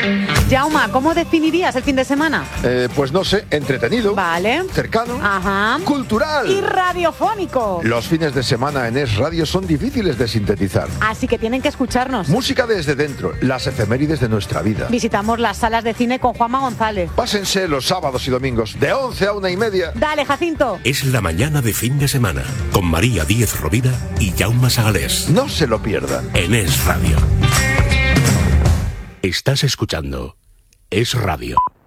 Jauma, ¿cómo definirías el fin de semana? Pues no sé, entretenido. Vale. Cercano. Ajá. Cultural. Y radiofónico. Los fines de semana en Es Radio son difíciles de sintetizar. Así que tienen que escucharnos. Música desde dentro, las efemérides de nuestra vida. Visitamos las salas de cine con Juanma González. Pásense los sábados y domingos, de 11 a 1:30. Dale, Jacinto. Es la mañana de fin de semana, con María Díez Rovira y Jaume Sagalés. No se lo pierdan. En Es Radio. Estás escuchando Es Radio.